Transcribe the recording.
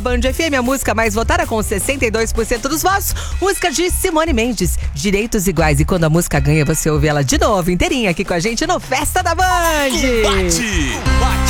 Band FM, a música mais votada com 62% dos votos. Música de Simone Mendes, Direitos Iguais. E quando a música ganha, você ouve ela de novo, inteirinha, aqui com a gente no Festa da Band. Bate!